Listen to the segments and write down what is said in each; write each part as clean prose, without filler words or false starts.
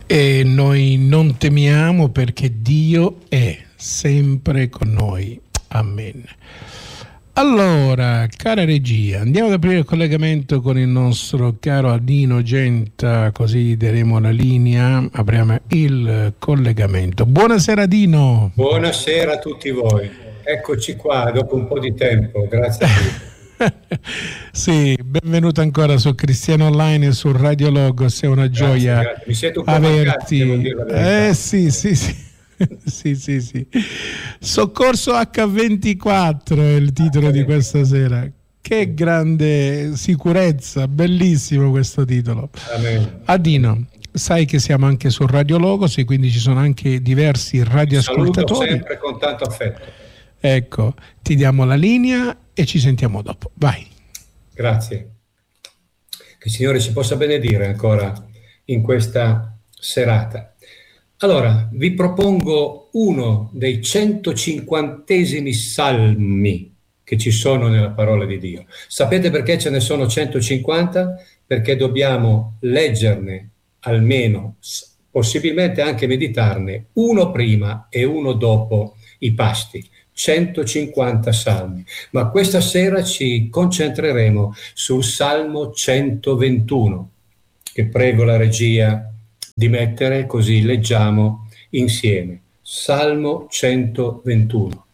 E noi non temiamo perché Dio è sempre con noi. Amen. Allora, cara regia, andiamo ad aprire il collegamento con il nostro caro Adino Genta, così daremo la linea, apriamo il collegamento. Buonasera Dino. Buonasera a tutti voi, eccoci qua dopo un po' di tempo, grazie a Dio. Sì, benvenuto ancora su Cristiano Online e su Radio Logos, è una gioia grazie. Mi sento un po' averti. mancato, devo dire la verità. Sì. Sì. Soccorso H24 è il titolo di questa sera. Che grande sicurezza, bellissimo questo titolo. Amen. Adino, sai che siamo anche su Radio Logos e quindi ci sono anche diversi radioascoltatori. Saluto sempre con tanto affetto. Ecco, ti diamo la linea e ci sentiamo dopo. Vai. Grazie. Che il Signore ci possa benedire ancora in questa serata. Allora, vi propongo uno dei 150esimi salmi che ci sono nella parola di Dio. Sapete perché ce ne sono 150? Perché dobbiamo leggerne almeno, possibilmente anche meditarne, uno prima e uno dopo i pasti. 150 salmi, ma questa sera ci concentreremo sul Salmo 121, che prego la regia di mettere, così leggiamo insieme. Salmo 121.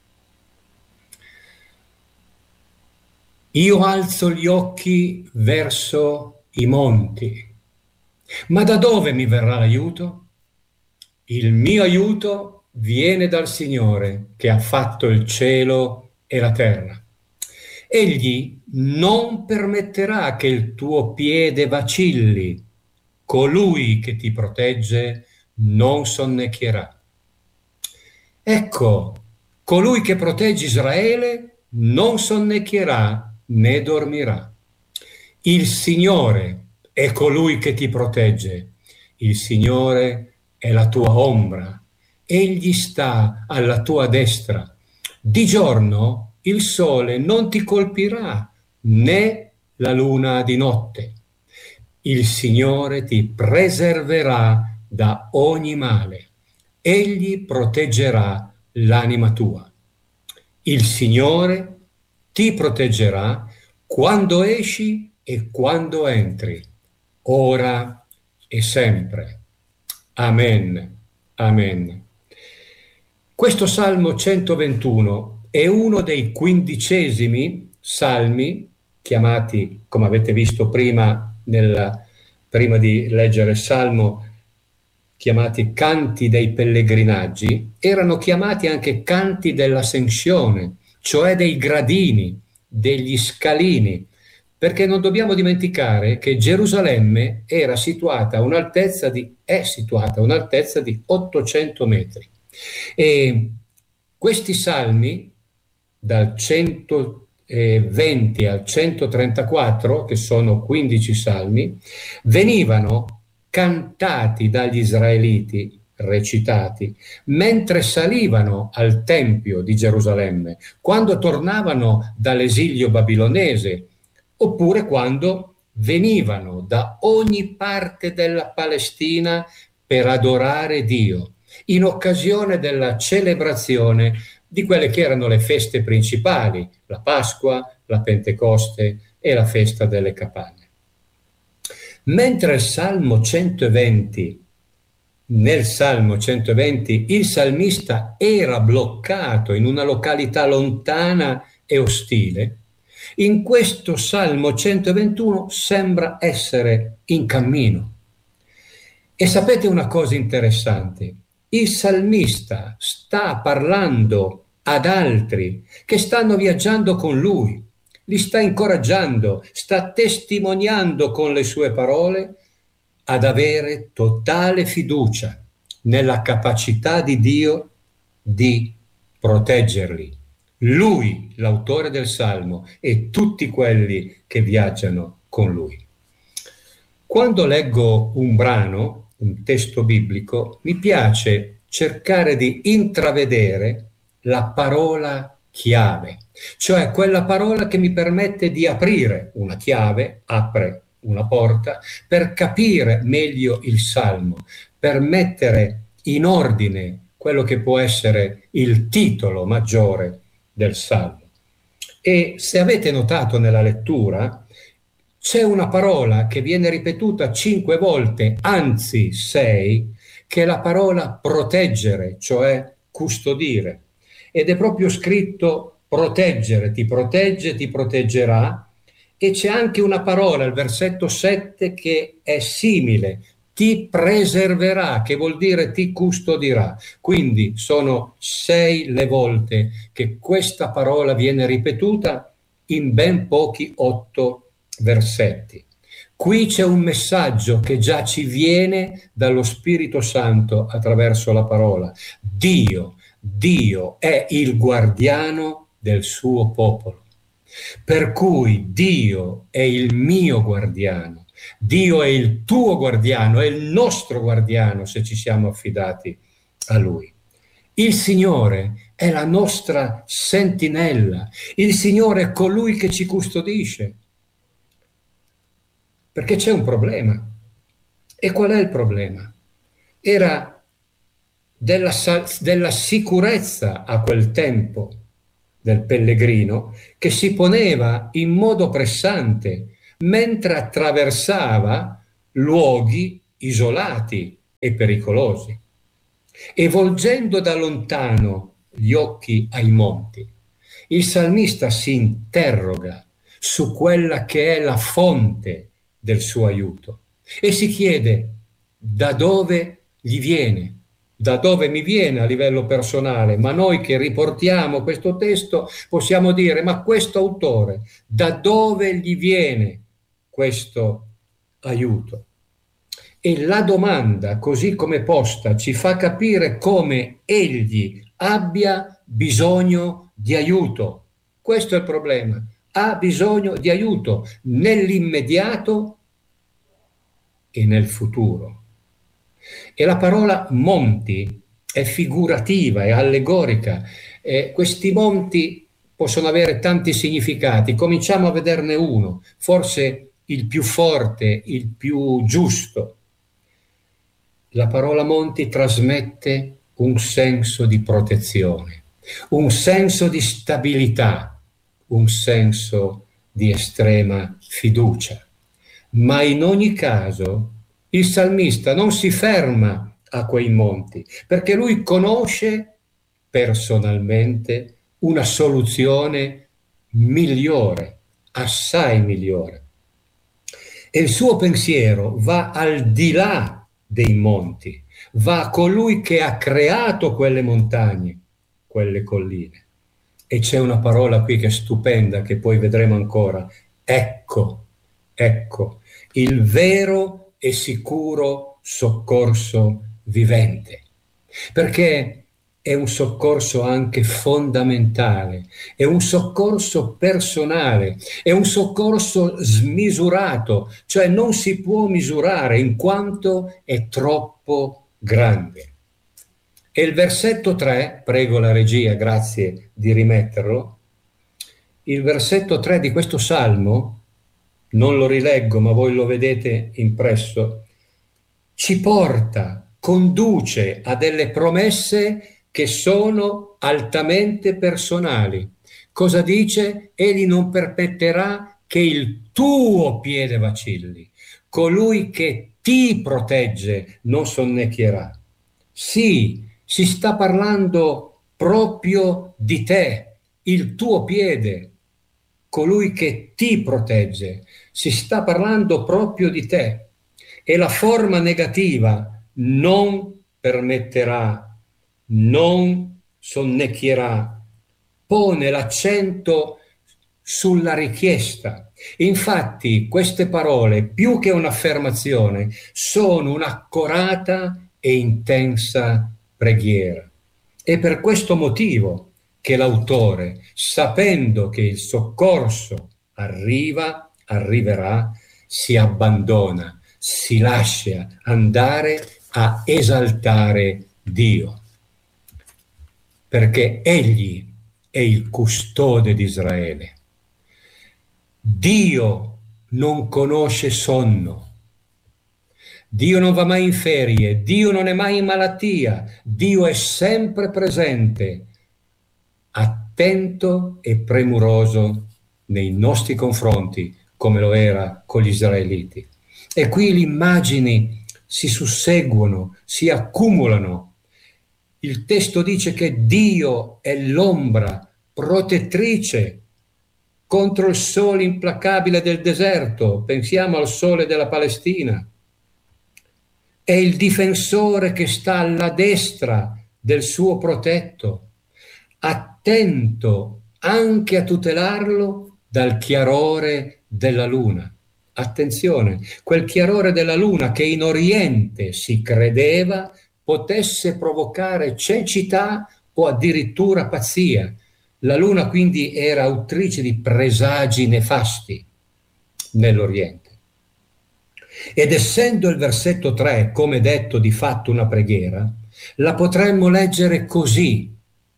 Io alzo gli occhi verso i monti, ma da dove mi verrà l'aiuto? Il mio aiuto viene dal Signore che ha fatto il cielo e la terra. Egli non permetterà che il tuo piede vacilli. Colui che ti protegge non sonnecchierà. Ecco, colui che protegge Israele non sonnecchierà né dormirà. Il Signore è colui che ti protegge. Il Signore è la tua ombra. Egli sta alla tua destra. Di giorno il sole non ti colpirà, né la luna di notte. Il Signore ti preserverà da ogni male. Egli proteggerà l'anima tua. Il Signore ti proteggerà quando esci e quando entri, ora e sempre. Amen. Amen. Questo Salmo 121 è uno dei 15esimi salmi, chiamati, come avete visto prima di leggere il Salmo, chiamati canti dei pellegrinaggi, erano chiamati anche canti dell'ascensione, cioè dei gradini, degli scalini, perché non dobbiamo dimenticare che Gerusalemme è situata a un'altezza di 800 metri. E questi salmi, dal 120 al 134, che sono 15 salmi, venivano cantati dagli israeliti, recitati, mentre salivano al Tempio di Gerusalemme, quando tornavano dall'esilio babilonese, oppure quando venivano da ogni parte della Palestina per adorare Dio, in occasione della celebrazione di quelle che erano le feste principali, la Pasqua, la Pentecoste e la festa delle capanne. Mentre nel Salmo 120 il salmista era bloccato in una località lontana e ostile, in questo Salmo 121 sembra essere in cammino. E sapete una cosa interessante? Il salmista sta parlando ad altri che stanno viaggiando con lui, li sta incoraggiando, sta testimoniando con le sue parole ad avere totale fiducia nella capacità di Dio di proteggerli. Lui, l'autore del Salmo, e tutti quelli che viaggiano con lui. Quando leggo un brano, un testo biblico, mi piace cercare di intravedere la parola chiave, cioè quella parola che mi permette di aprire. Una chiave apre una porta, per capire meglio il Salmo, per mettere in ordine quello che può essere il titolo maggiore del Salmo. E se avete notato nella lettura, c'è una parola che viene ripetuta 5 volte, anzi 6, che è la parola proteggere, cioè custodire. Ed è proprio scritto proteggere, ti protegge, ti proteggerà. E c'è anche una parola, il versetto 7, che è simile, ti preserverà, che vuol dire ti custodirà. Quindi sono 6 le volte che questa parola viene ripetuta in ben pochi 8 versetti. Qui c'è un messaggio che già ci viene dallo Spirito Santo attraverso la parola. Dio è il guardiano del suo popolo. Per cui Dio è il mio guardiano, Dio è il tuo guardiano, è il nostro guardiano se ci siamo affidati a Lui. Il Signore è la nostra sentinella, il Signore è colui che ci custodisce. Perché c'è un problema. E qual è il problema? Era della sicurezza a quel tempo del pellegrino che si poneva in modo pressante mentre attraversava luoghi isolati e pericolosi e volgendo da lontano gli occhi ai monti, il salmista si interroga su quella che è la fonte del suo aiuto e si chiede da dove gli viene. Da dove mi viene a livello personale, ma noi che riportiamo questo testo possiamo dire, ma questo autore, da dove gli viene questo aiuto? E la domanda, così come posta, ci fa capire come egli abbia bisogno di aiuto. Questo è il problema. Ha bisogno di aiuto nell'immediato e nel futuro. E la parola monti è figurativa, è allegorica. Questi monti possono avere tanti significati. Cominciamo a vederne uno, forse il più forte, il più giusto. La parola monti trasmette un senso di protezione, un senso di stabilità, un senso di estrema fiducia. Ma in ogni caso il salmista non si ferma a quei monti, perché lui conosce personalmente una soluzione migliore, assai migliore. E il suo pensiero va al di là dei monti, va a colui che ha creato quelle montagne, quelle colline. E c'è una parola qui che è stupenda, che poi vedremo ancora. Ecco, il vero e sicuro soccorso vivente, perché è un soccorso anche fondamentale, è un soccorso personale, è un soccorso smisurato, cioè non si può misurare in quanto è troppo grande. E il versetto 3, prego la regia, grazie di rimetterlo, il versetto 3 di questo salmo, non lo rileggo ma voi lo vedete impresso, ci porta, conduce a delle promesse che sono altamente personali. Cosa dice? Egli non permetterà che il tuo piede vacilli, colui che ti protegge non sonnecchierà. Sì, si sta parlando proprio di te, il tuo piede, colui che ti protegge, si sta parlando proprio di te. E la forma negativa non permetterà, non sonnecchierà, pone l'accento sulla richiesta. Infatti queste parole, più che un'affermazione, sono un'accorata e intensa preghiera. È per questo motivo che l'autore, sapendo che il soccorso arriverà, si abbandona, si lascia andare a esaltare Dio, perché egli è il custode di Israele. Dio non conosce sonno. Dio non va mai in ferie, Dio non è mai in malattia, Dio è sempre presente, attento e premuroso nei nostri confronti, come lo era con gli israeliti. E qui le immagini si susseguono, si accumulano. Il testo dice che Dio è l'ombra protettrice contro il sole implacabile del deserto. Pensiamo al sole della Palestina. È il difensore che sta alla destra del suo protetto, attento anche a tutelarlo dal chiarore della luna. Attenzione, quel chiarore della luna che in Oriente si credeva potesse provocare cecità o addirittura pazzia. La luna quindi era autrice di presagi nefasti nell'Oriente. Ed essendo il versetto 3, come detto, di fatto una preghiera, la potremmo leggere così,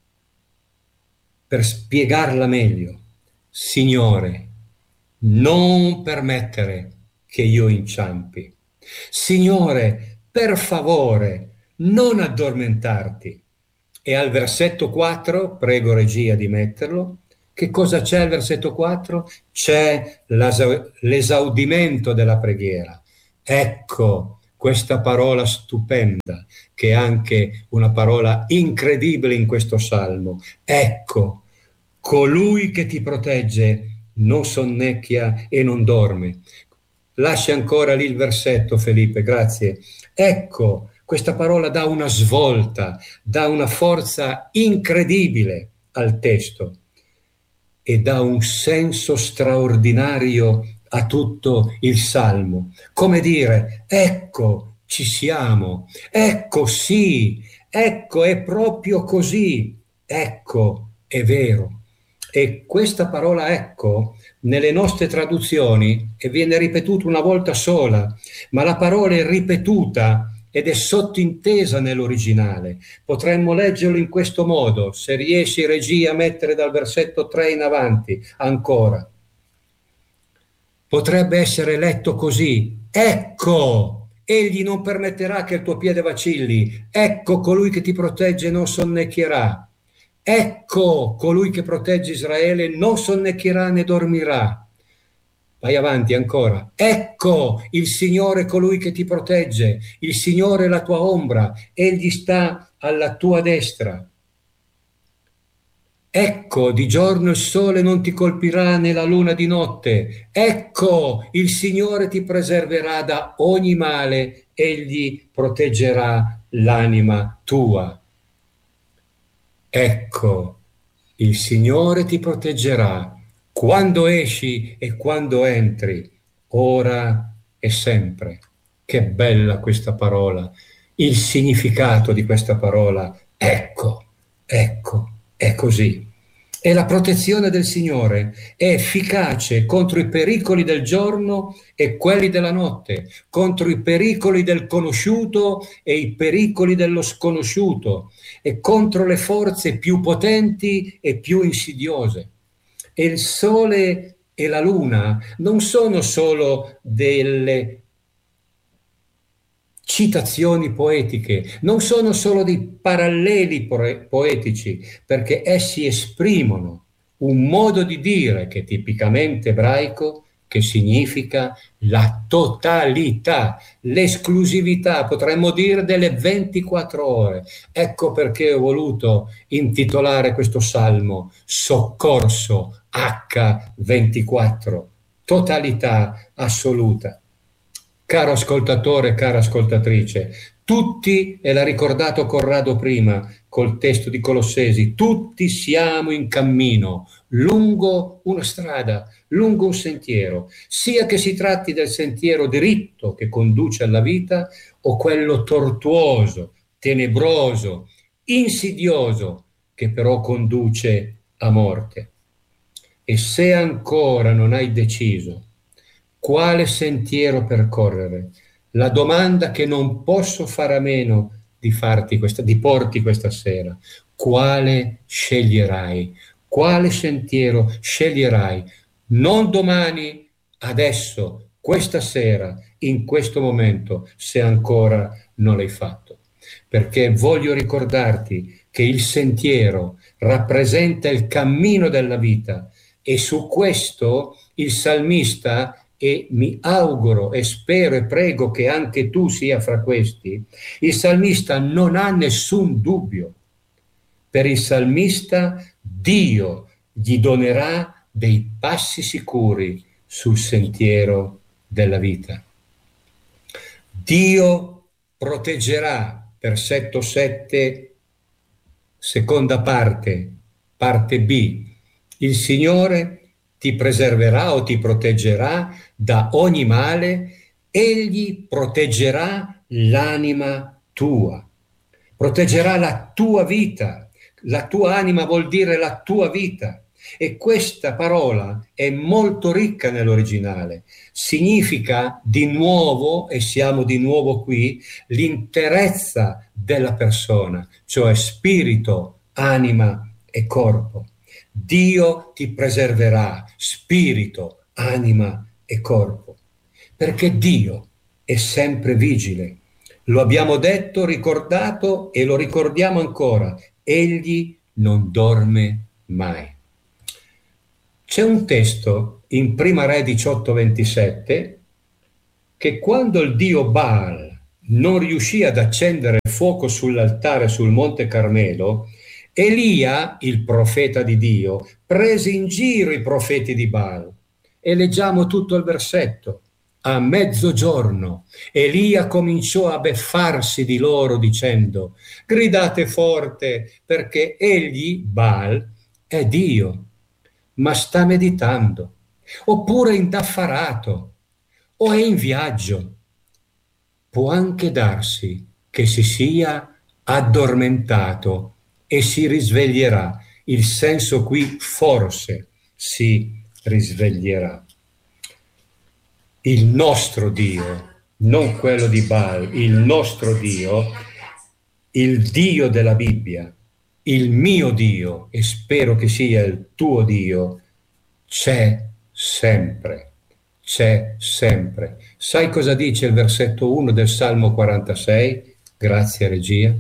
per spiegarla meglio. Signore, non permettere che io inciampi. Signore, per favore, non addormentarti. E al versetto 4, prego regia di metterlo, che cosa c'è al versetto 4? C'è l'esaudimento della preghiera. Ecco questa parola stupenda, che è anche una parola incredibile in questo salmo. Ecco, colui che ti protegge non sonnecchia e non dorme. Lascia ancora lì il versetto, Felipe, grazie. Ecco, questa parola dà una svolta, dà una forza incredibile al testo e dà un senso straordinario a tutto il Salmo. Come dire, ecco, ci siamo, ecco sì, ecco è proprio così, ecco è vero. E questa parola ecco nelle nostre traduzioni viene ripetuta una volta sola, ma la parola è ripetuta ed è sottintesa nell'originale. Potremmo leggerlo in questo modo, se riesci regia a mettere dal versetto 3 in avanti, ancora. Potrebbe essere letto così: ecco, egli non permetterà che il tuo piede vacilli, ecco colui che ti protegge non sonnecchierà, ecco colui che protegge Israele non sonnecchierà né dormirà. Vai avanti ancora. Ecco il Signore colui che ti protegge, il Signore è la tua ombra, egli sta alla tua destra. Ecco, di giorno il sole non ti colpirà né la luna di notte. Ecco, il Signore ti preserverà da ogni male, egli proteggerà l'anima tua. Ecco, il Signore ti proteggerà quando esci e quando entri, ora e sempre. Che bella questa parola, il significato di questa parola. Ecco, ecco. È così. E la protezione del Signore è efficace contro i pericoli del giorno e quelli della notte, contro i pericoli del conosciuto e i pericoli dello sconosciuto, e contro le forze più potenti e più insidiose. E il sole e la luna non sono solo delle citazioni poetiche, non sono solo dei paralleli poetici, perché essi esprimono un modo di dire che è tipicamente ebraico, che significa la totalità, l'esclusività, potremmo dire, delle 24 ore. Ecco perché ho voluto intitolare questo salmo Soccorso H24, totalità assoluta. Caro ascoltatore, cara ascoltatrice, tutti, e l'ha ricordato Corrado prima col testo di Colossesi, tutti siamo in cammino lungo una strada, lungo un sentiero, sia che si tratti del sentiero diritto che conduce alla vita o quello tortuoso, tenebroso, insidioso che però conduce a morte. E se ancora non hai deciso quale sentiero percorrere, la domanda che non posso fare a meno di porti questa sera: quale sceglierai? Quale sentiero sceglierai? Non domani adesso, questa sera, in questo momento, se ancora non l'hai fatto. Perché voglio ricordarti che il sentiero rappresenta il cammino della vita e su questo il salmista, e mi auguro e spero e prego che anche tu sia fra questi, il salmista non ha nessun dubbio. Per il salmista Dio gli donerà dei passi sicuri sul sentiero della vita. Dio proteggerà, versetto 7, seconda parte, parte B, il Signore ti preserverà o ti proteggerà da ogni male, egli proteggerà l'anima tua, proteggerà la tua vita. La tua anima vuol dire la tua vita, e questa parola è molto ricca nell'originale. Significa di nuovo, e siamo di nuovo qui, l'interezza della persona, cioè spirito, anima e corpo. Dio ti preserverà, spirito, anima e corpo, perché Dio è sempre vigile. Lo abbiamo detto, ricordato e lo ricordiamo ancora. Egli non dorme mai. C'è un testo in Prima Re 18:27 che quando il dio Baal non riuscì ad accendere il fuoco sull'altare sul Monte Carmelo, Elia, il profeta di Dio, prese in giro i profeti di Baal. E leggiamo tutto il versetto. A mezzogiorno Elia cominciò a beffarsi di loro dicendo: gridate forte, perché egli, Baal, è Dio, ma sta meditando, oppure indaffarato, o è in viaggio. Può anche darsi che si sia addormentato e si risveglierà. Il senso qui, forse si risveglierà. Il nostro Dio, non quello di Baal, il nostro Dio, il Dio della Bibbia, il mio Dio, e spero che sia il tuo Dio, c'è sempre, c'è sempre. Sai cosa dice il versetto 1 del Salmo 46? Grazie regia.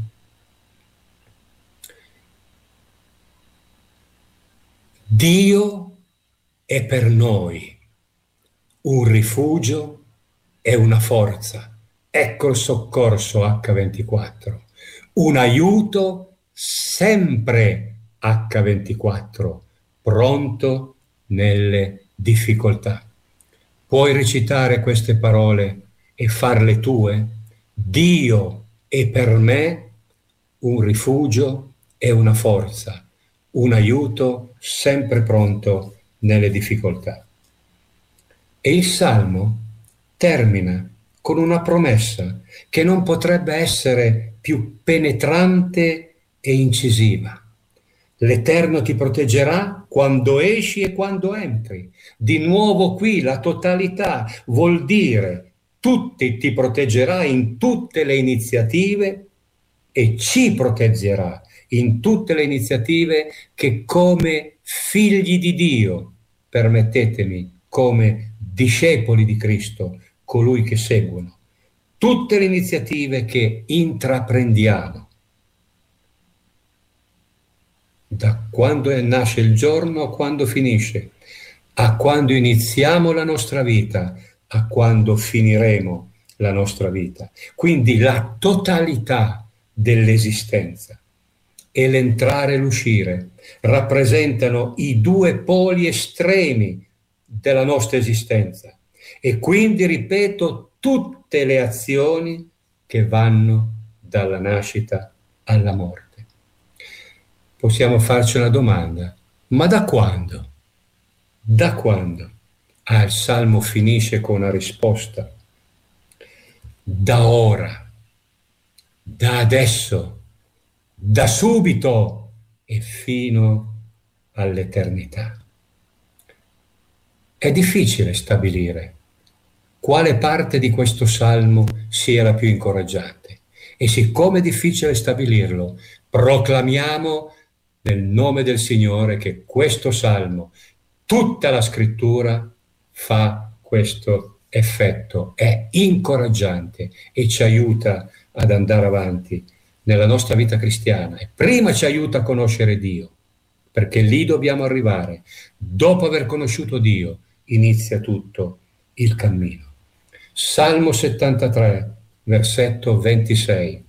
Dio è per noi un rifugio e una forza. Ecco il soccorso H24. Un aiuto sempre H24, pronto nelle difficoltà. Puoi recitare queste parole e farle tue? Dio è per me un rifugio e una forza, un aiuto sempre pronto nelle difficoltà. E il Salmo termina con una promessa che non potrebbe essere più penetrante e incisiva. L'Eterno ti proteggerà quando esci e quando entri. Di nuovo qui la totalità vuol dire tutti ti proteggerà in tutte le iniziative e ci proteggerà in tutte le iniziative che come figli di Dio, permettetemi, come discepoli di Cristo, colui che seguono, tutte le iniziative che intraprendiamo, da quando nasce il giorno a quando finisce, a quando iniziamo la nostra vita, a quando finiremo la nostra vita. Quindi la totalità dell'esistenza e l'entrare e l'uscire rappresentano i due poli estremi della nostra esistenza, e quindi, ripeto, tutte le azioni che vanno dalla nascita alla morte. Possiamo farci una domanda: ma da quando? Da quando? Il Salmo finisce con una risposta: da ora, da adesso, da subito e fino all'eternità. È difficile stabilire quale parte di questo Salmo sia la più incoraggiante, e siccome è difficile stabilirlo, proclamiamo nel nome del Signore che questo Salmo, tutta la Scrittura, fa questo effetto, è incoraggiante e ci aiuta ad andare avanti nella nostra vita cristiana. E prima ci aiuta a conoscere Dio, perché lì dobbiamo arrivare. Dopo aver conosciuto Dio inizia tutto il cammino. Salmo 73, versetto 26.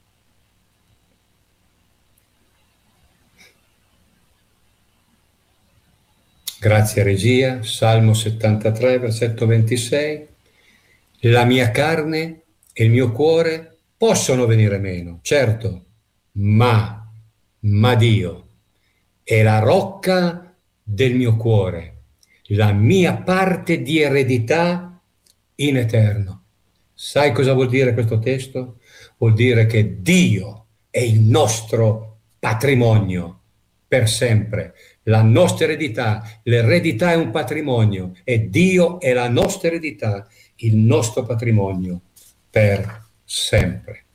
Grazie regia. Salmo 73, versetto 26. La mia carne e il mio cuore possono venire meno, certo, ma Dio è la rocca del mio cuore, la mia parte di eredità in eterno. Sai cosa vuol dire questo testo? Vuol dire che Dio è il nostro patrimonio per sempre. La nostra eredità, l'eredità è un patrimonio e Dio è la nostra eredità, il nostro patrimonio per sempre.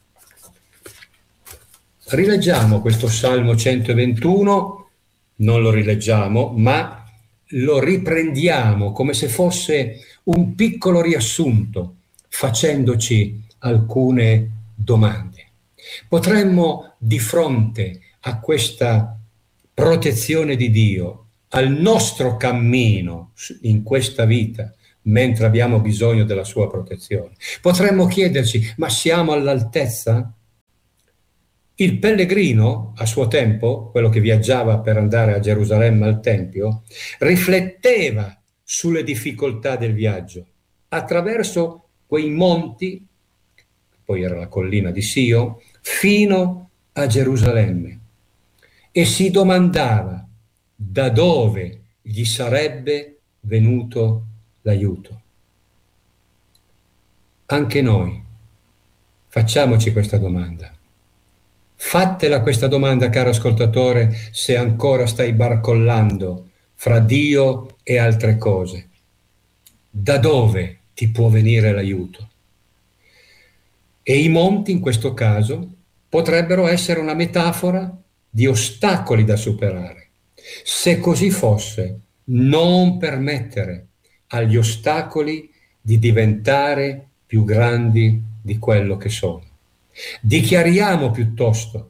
Rileggiamo questo Salmo 121, non lo rileggiamo, ma lo riprendiamo come se fosse un piccolo riassunto, facendoci alcune domande. Potremmo, di fronte a questa protezione di Dio, al nostro cammino in questa vita, mentre abbiamo bisogno della sua protezione, potremmo chiederci: ma siamo all'altezza? Il pellegrino, a suo tempo, quello che viaggiava per andare a Gerusalemme al Tempio, rifletteva sulle difficoltà del viaggio attraverso quei monti, poi era la collina di Sion, fino a Gerusalemme, e si domandava da dove gli sarebbe venuto l'aiuto. Anche noi facciamoci questa domanda. Fatela questa domanda, caro ascoltatore, se ancora stai barcollando fra Dio e altre cose. Da dove ti può venire l'aiuto? E i monti, in questo caso, potrebbero essere una metafora di ostacoli da superare. Se così fosse, non permettere agli ostacoli di diventare più grandi di quello che sono. Dichiariamo piuttosto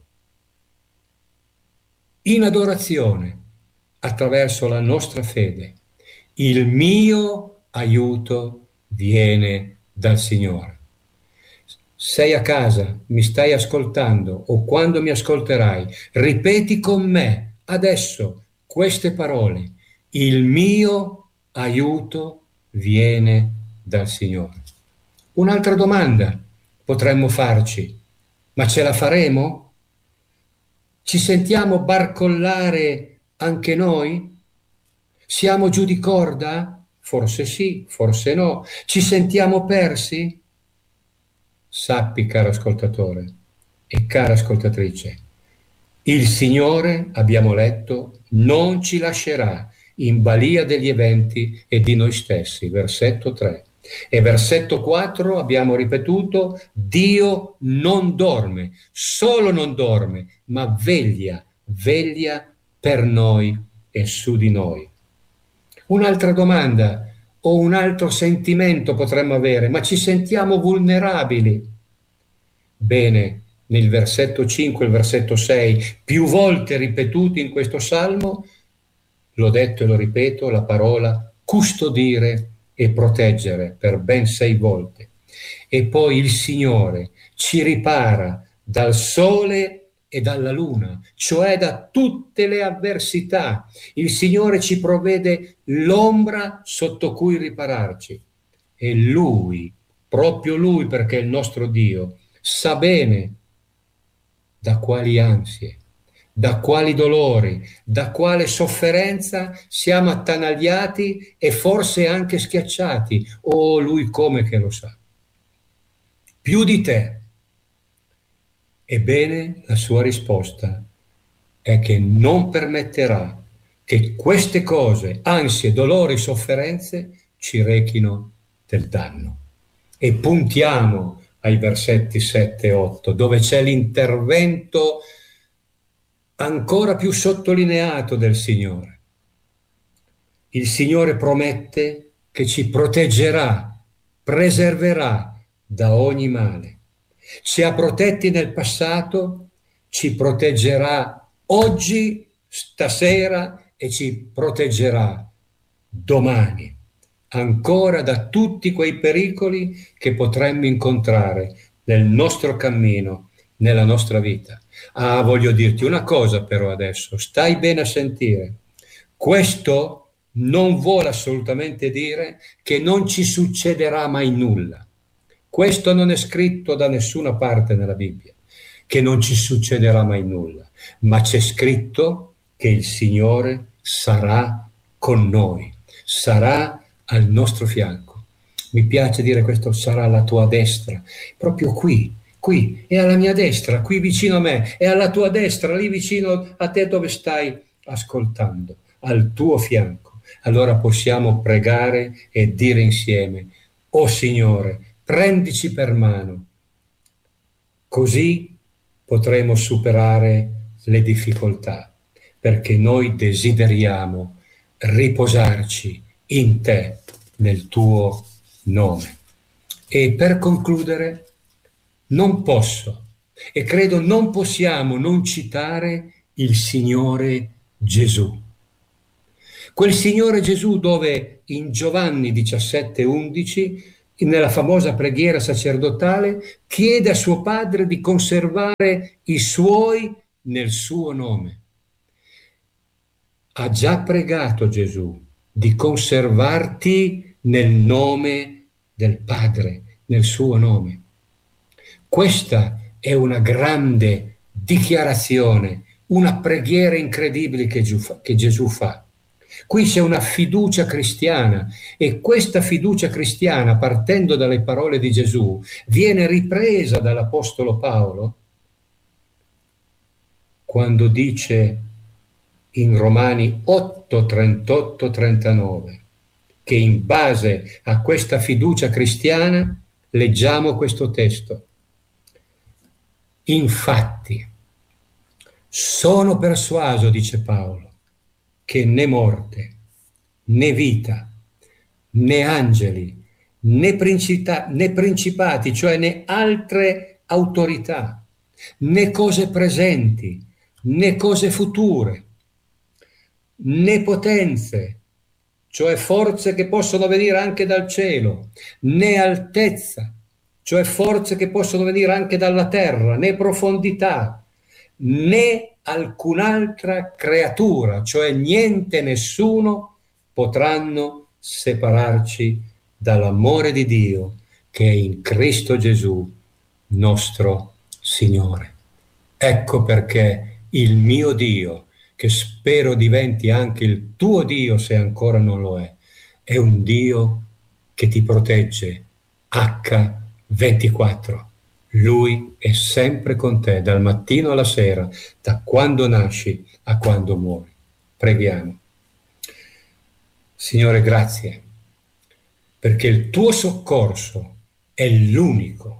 in adorazione, attraverso la nostra fede: il mio aiuto viene dal Signore. Sei a casa, mi stai ascoltando, o quando mi ascolterai, ripeti con me adesso queste parole: il mio aiuto viene dal Signore. Un'altra domanda potremmo farci: ma ce la faremo? Ci sentiamo barcollare anche noi? Siamo giù di corda? Forse sì, forse no. Ci sentiamo persi? Sappi, caro ascoltatore e cara ascoltatrice, il Signore, abbiamo letto, non ci lascerà in balia degli eventi e di noi stessi. Versetto 3. E versetto 4 abbiamo ripetuto: Dio non dorme, solo non dorme, ma veglia per noi e su di noi. Un'altra domanda o un altro sentimento potremmo avere: ma ci sentiamo vulnerabili? Bene, nel versetto 5 e il versetto 6, più volte ripetuti in questo salmo, l'ho detto e lo ripeto, la parola custodire e proteggere per ben 6 volte. E poi il Signore ci ripara dal sole e dalla luna, cioè da tutte le avversità. Il Signore ci provvede l'ombra sotto cui ripararci. E Lui, proprio Lui, perché è il nostro Dio, sa bene da quali ansie, da quali dolori, da quale sofferenza siamo attanagliati e forse anche schiacciati. Oh, Lui come che lo sa. Più di te. Ebbene, la sua risposta è che non permetterà che queste cose, ansie, dolori, sofferenze, ci rechino del danno. E puntiamo ai versetti 7 e 8, dove c'è l'intervento ancora più sottolineato del Signore. Il Signore promette che ci proteggerà, preserverà da ogni male. Ci ha protetti nel passato, ci proteggerà oggi, stasera, e ci proteggerà domani ancora da tutti quei pericoli che potremmo incontrare nel nostro cammino, nella nostra vita. Ah, voglio dirti una cosa però adesso, stai bene a sentire. Questo non vuole assolutamente dire che non ci succederà mai nulla. Questo non è scritto da nessuna parte nella Bibbia, che non ci succederà mai nulla, ma c'è scritto che il Signore sarà con noi, sarà al nostro fianco. Mi piace dire questo, sarà alla tua destra, proprio qui, è alla mia destra, qui vicino a me, è alla tua destra, lì vicino a te dove stai ascoltando, al tuo fianco. Allora possiamo pregare e dire insieme: "Oh Signore, prendici per mano", così potremo superare le difficoltà, perché noi desideriamo riposarci in te, nel tuo nome. E per concludere, non posso e credo non possiamo non citare il Signore Gesù. Quel Signore Gesù dove in Giovanni 17:11, nella famosa preghiera sacerdotale, chiede a suo Padre di conservare i suoi nel suo nome. Ha già pregato Gesù di conservarti nel nome del Padre, nel suo nome. Questa è una grande dichiarazione, una preghiera incredibile che Gesù fa. Qui c'è una fiducia cristiana e questa fiducia cristiana, partendo dalle parole di Gesù, viene ripresa dall'Apostolo Paolo quando dice in Romani 8, 38, 39 che in base a questa fiducia cristiana leggiamo questo testo. Infatti, sono persuaso, dice Paolo, che né morte, né vita, né angeli, né principati, cioè né altre autorità, né cose presenti, né cose future, né potenze, cioè forze che possono venire anche dal cielo, né altezza, cioè forze che possono venire anche dalla terra, né profondità, né alcun'altra creatura, cioè niente, nessuno, potranno separarci dall'amore di Dio che è in Cristo Gesù, nostro Signore. Ecco perché il mio Dio, che spero diventi anche il tuo Dio se ancora non lo è un Dio che ti protegge H24. Lui è sempre con te, dal mattino alla sera, da quando nasci a quando muori. Preghiamo. Signore, grazie, perché il tuo soccorso è l'unico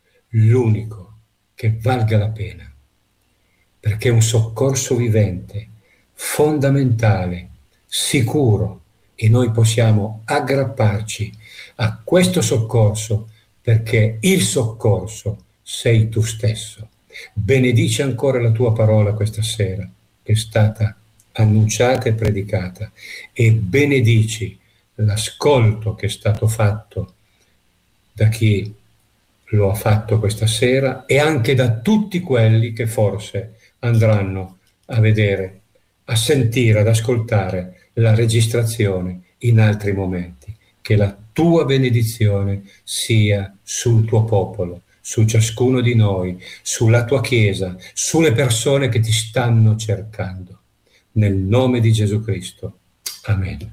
che valga la pena, perché è un soccorso vivente, fondamentale, sicuro, e noi possiamo aggrapparci a questo soccorso perché il soccorso sei tu stesso. Benedici ancora la tua parola questa sera, che è stata annunciata e predicata, e benedici l'ascolto che è stato fatto da chi lo ha fatto questa sera e anche da tutti quelli che forse andranno a vedere, a sentire, ad ascoltare la registrazione in altri momenti. Che la tua benedizione sia sul tuo popolo, su ciascuno di noi, sulla tua Chiesa, sulle persone che ti stanno cercando. Nel nome di Gesù Cristo. Amen.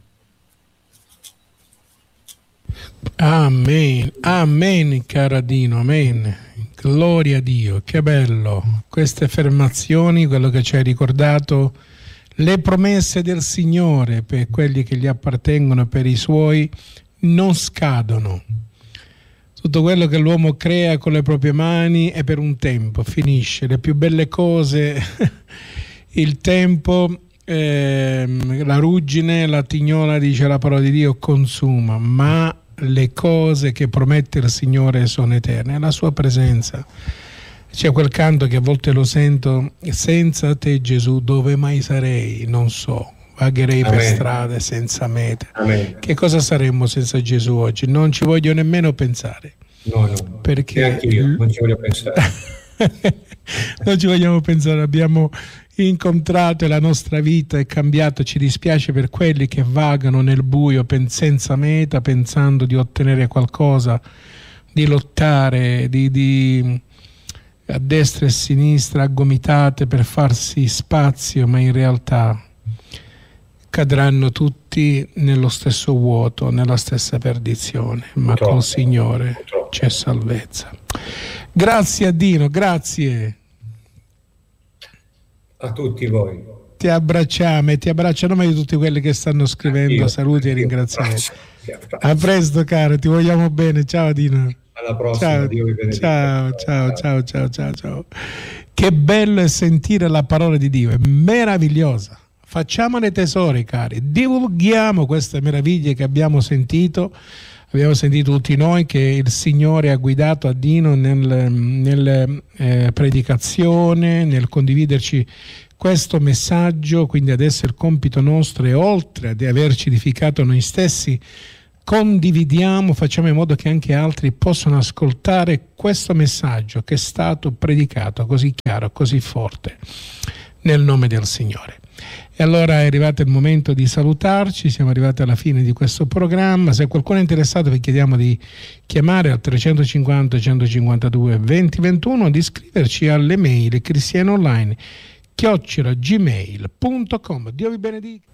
Amen, amen, caro Dino, amen. Gloria a Dio, che bello. Queste affermazioni, quello che ci hai ricordato, le promesse del Signore per quelli che gli appartengono, per i suoi, non scadono. Tutto quello che l'uomo crea con le proprie mani è per un tempo, finisce. Le più belle cose, il tempo la ruggine, la tignola, dice la parola di Dio, consuma, ma le cose che promette il Signore sono eterne, la sua presenza. C'è quel canto che a volte lo sento: senza te Gesù dove mai sarei? Non so, vagherei per strade senza meta. Amen. Che cosa saremmo senza Gesù oggi? Non ci voglio nemmeno pensare. No, perché anche io non ci voglio pensare. Non ci vogliamo pensare, abbiamo incontrato e la nostra vita è cambiata. Ci dispiace per quelli che vagano nel buio senza meta, pensando di ottenere qualcosa, di lottare, di a destra e a sinistra, a gomitate per farsi spazio, ma in realtà cadranno tutti nello stesso vuoto, nella stessa perdizione, ma col Signore c'è salvezza. Grazie a Dino, grazie a tutti voi. Ti abbracciamo e ti abbraccio a nome di tutti quelli che stanno scrivendo saluti e ringraziamenti. A presto caro, ti vogliamo bene, ciao Dino. Alla prossima, ciao, Dio vi benedica. Ciao. Che bello è sentire la parola di Dio, è meravigliosa. Facciamone tesori, cari, divulghiamo queste meraviglie che abbiamo sentito tutti noi, che il Signore ha guidato a Dino nel predicazione, nel condividerci questo messaggio. Quindi adesso il compito nostro è, oltre ad averci edificato noi stessi, condividiamo, facciamo in modo che anche altri possano ascoltare questo messaggio che è stato predicato così chiaro, così forte, nel nome del Signore. E allora è arrivato il momento di salutarci, siamo arrivati alla fine di questo programma. Se qualcuno è interessato vi chiediamo di chiamare al 350 152 2021 o di scriverci alle mail cristianoonline@gmail.com. Dio vi benedica.